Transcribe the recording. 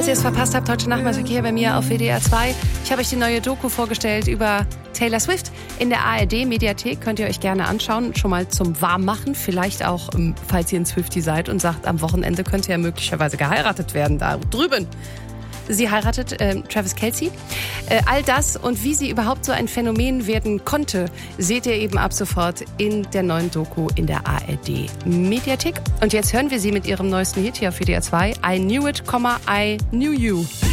Falls ihr es verpasst habt, heute Nachmittag hier bei mir auf WDR 2. Ich habe euch die neue Doku vorgestellt über Taylor Swift. In der ARD-Mediathek könnt ihr euch gerne anschauen, schon mal zum Warmmachen. Vielleicht auch, falls ihr ein Swiftie seid und sagt, am Wochenende könnte ja möglicherweise geheiratet werden da drüben. Sie heiratet Travis Kelce. All das und wie sie überhaupt so ein Phänomen werden konnte, seht ihr eben ab sofort in der neuen Doku in der ARD-Mediathek. Und jetzt hören wir sie mit ihrem neuesten Hit hier auf WDR 2. I Knew It, I Knew You.